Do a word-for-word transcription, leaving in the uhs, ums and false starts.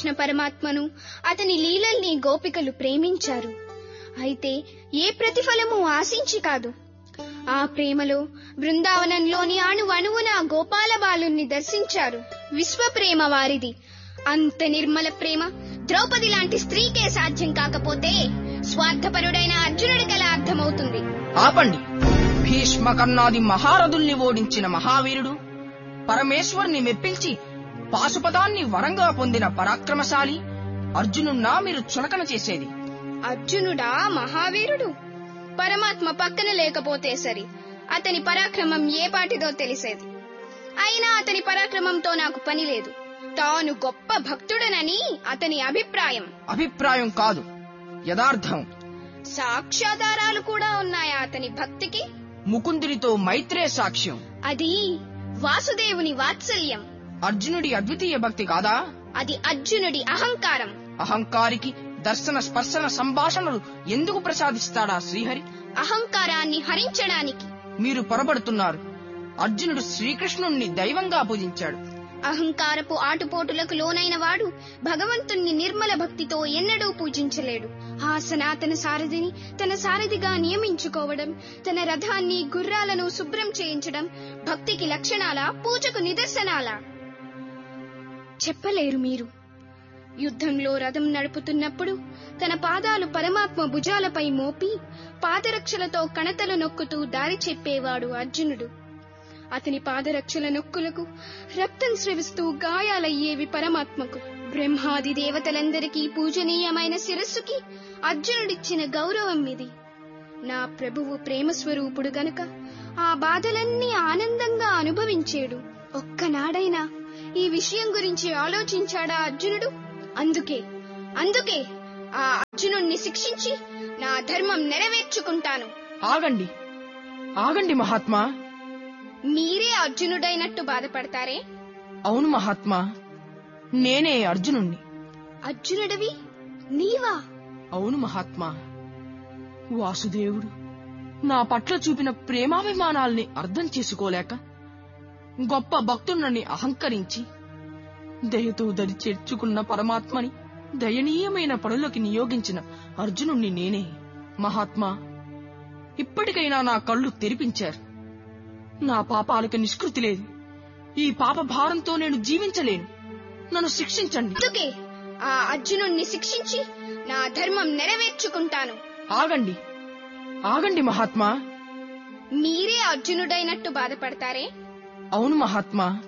శ్రీకృష్ణ పరమాత్మను, అతని లీలల్ని గోపికలు ప్రేమించారు. అయితే ఏ ప్రతిఫలము ఆశించి కాదు. ఆ ప్రేమలో బృందావనంలోని అణువణువున గోపాల బాలుణ్ణి దర్శించారు. విశ్వప్రేమ వారిది. అంత నిర్మల ప్రేమ ద్రౌపది లాంటి స్త్రీకే సాధ్యం కాకపోతే స్వార్థపరుడైన అర్జునుడికెలా అర్థమవుతుంది? ఆపండి. భీష్మ కర్ణాది మహారథుల్ని ఓడించిన మహావీరుడు, పరమేశ్వరుని మెప్పించి పాశుపదాన్ని వరంగా పొందిన పరాక్రమశాలి అర్జునున్నా మీరు చులకన చేసేది? అర్జునుడా మహావీరుడు? పరమాత్మ పక్కన లేకపోతే సరి అతని పరాక్రమం ఏ పాటిదో తెలిసేది. అయినా అతని పరాక్రమంతో నాకు పని లేదు. తాను గొప్ప భక్తుడనని అతని అభిప్రాయం. అభిప్రాయం కాదు, యథార్థం. సాక్ష్యాధారాలు కూడా ఉన్నాయా అతని భక్తికి? ముకుందుడితో మైత్రే సాక్ష్యం. అది వాసుదేవుని వాత్సల్యం. అర్జునుడి అద్వితీయ భక్తి కాదా? అది అర్జునుడి అహంకారం. అహంకారికి దర్శన స్పర్శన సంభాషణలు ఎందుకు ప్రసాదిస్తాడా శ్రీహరి? అహంకారాన్ని హరించడానికి. మీరు పొరబడుతున్నారు. అర్జునుడు శ్రీకృష్ణుణ్ణి దైవంగా పూజించాడు. అహంకారపు ఆటుపోటులకు లోనైన వాడు భగవంతుణ్ణి నిర్మల భక్తితో ఎన్నడూ పూజించలేడు. ఆ సనాతన సారథిని తన సారథిగా నియమించుకోవడం, తన రథాన్ని గుర్రాలను శుభ్రం చేయించడం భక్తికి లక్షణాలా, పూజకు నిదర్శనాలా? చెప్పలేరు మీరు. యుద్ధంలో రథం నడుపుతున్నప్పుడు తన పాదాలు పరమాత్మ భుజాలపై మోపి పాదరక్షలతో కణతలు నొక్కుతూ దారి చెప్పేవాడు అర్జునుడు. అతని పాదరక్షల నొక్కులకు రక్తం స్రవిస్తూ గాయాలయ్యేవి పరమాత్మకు. బ్రహ్మాది దేవతలందరికీ పూజనీయమైన శిరస్సుకి అర్జునుడిచ్చిన గౌరవం ఇది. నా ప్రభువు ప్రేమస్వరూపుడు గనుక ఆ బాధలన్నీ ఆనందంగా అనుభవించేడు. ఒక్కనాడైనా ఈ విషయం గురించి ఆలోచించాడా అర్జునుడు? అందుకే అందుకే ఆ అర్జునుణ్ణి శిక్షించి నా ధర్మం నెరవేర్చుకుంటాను. ఆగండి ఆగండి మహాత్మా. మీరే అర్జునుడైనట్టు బాధపడతారే? అవును మహాత్మా, నేనే అర్జునుణ్ణి. అర్జునుడివి నీవా? అవును మహాత్మా. వాసుదేవుడు నా పట్ల చూపిన ప్రేమాభిమానాల్ని అర్థం చేసుకోలేక గొప్ప భక్తుణ్ణి అహంకరించి దయతో దరి చేర్చుకున్న పరమాత్మని దయనీయమైన పనులకి నియోగించిన అర్జునుణ్ణి నేనే. మహాత్మా, ఇప్పటికైనా నా కళ్ళు తెరిపించారు. నా పాపాలకు నిష్కృతి లేదు. ఈ పాప భారంతో నేను జీవించలేను. నన్ను శిక్షించండి. అందుకే ఆ అర్జునుణ్ణి శిక్షించి నా ధర్మం నెరవేర్చుకుంటాను. ఆగండి ఆగండి మహాత్మా. మీరే అర్జునుడైనట్టు బాధపడతారే? అవును మహాత్మా.